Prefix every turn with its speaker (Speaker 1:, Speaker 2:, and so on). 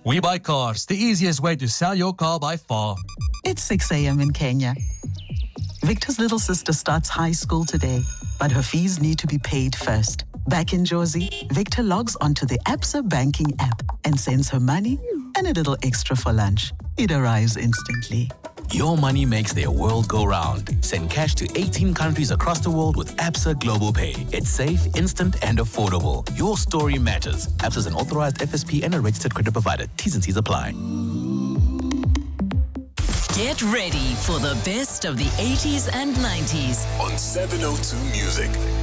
Speaker 1: We Buy Cars, the easiest way to sell your car by far.
Speaker 2: It's 6 a.m. in Kenya. Victor's little sister starts high school today, but her fees need to be paid first. Back in Jozi, Victor logs onto the Absa banking app and sends her money and a little extra for lunch. It arrives instantly.
Speaker 3: Your money makes their world go round. Send cash to 18 countries across the world with Absa Global Pay. It's safe, instant, and affordable. Your story matters. Absa is an authorized FSP and a registered credit provider. T's and C's apply.
Speaker 4: Get ready for the best of the 80s and 90s
Speaker 5: on 702 Music.